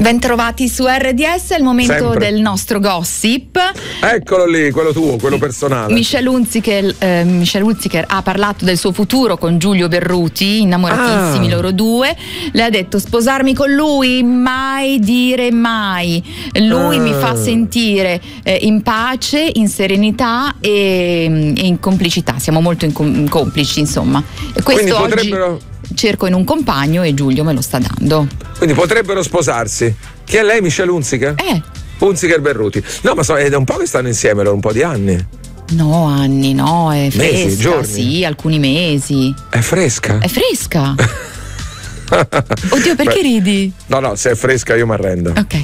Bentrovati su RDS, è il momento Sempre del nostro gossip. Eccolo lì, quello tuo, quello personale. Michelle Hunziker ha parlato del suo futuro con Giulio Berruti, innamoratissimi loro due. Le ha detto: sposarmi con lui, mai dire mai. Lui mi fa sentire in pace, in serenità e in complicità. Siamo molto complici, insomma. E questo oggi cerco in un compagno e Giulio me lo sta dando. Quindi potrebbero sposarsi. Chi è lei, Michelle Hunziker? Hunziker Berruti. No, ma è da un po' che stanno insieme, un po' di anni. No, anni, no, è fresca. Mesi, giorni? Sì, alcuni mesi. È fresca? È fresca. Oddio, perché ridi? No, se è fresca io mi arrendo. Ok.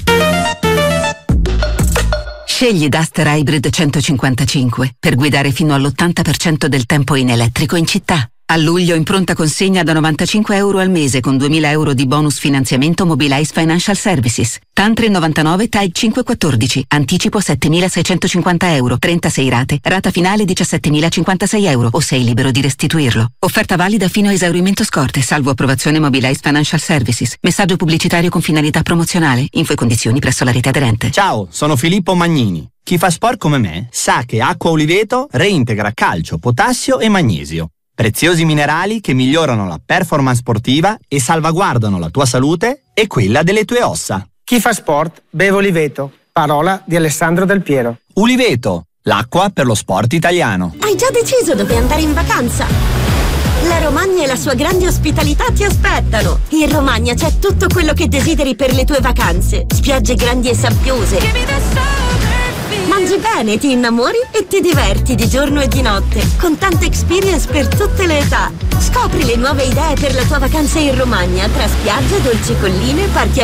Scegli Duster Hybrid 155 per guidare fino all'80% del tempo in elettrico in città. A luglio in pronta consegna da €95 al mese con 2.000 euro di bonus finanziamento Mobilize Financial Services. TAN 399 TAG 514. Anticipo €7.650. 36 rate. Rata finale €17.056 o sei libero di restituirlo. Offerta valida fino a esaurimento scorte, salvo approvazione Mobilize Financial Services. Messaggio pubblicitario con finalità promozionale. Info e condizioni presso la rete aderente. Ciao, sono Filippo Magnini. Chi fa sport come me sa che Acqua Oliveto reintegra calcio, potassio e magnesio. Preziosi minerali che migliorano la performance sportiva e salvaguardano la tua salute e quella delle tue ossa. Chi fa sport beve Oliveto. Parola di Alessandro Del Piero. Uliveto, l'acqua per lo sport italiano. Hai già deciso dove andare in vacanza? La Romagna e la sua grande ospitalità ti aspettano. In Romagna c'è tutto quello che desideri per le tue vacanze. Spiagge grandi e sabbiose. Mangi bene, ti innamori e ti diverti di giorno e di notte, con tante experience per tutte le età. Scopri le nuove idee per la tua vacanza in Romagna, tra spiagge, dolci colline, parchi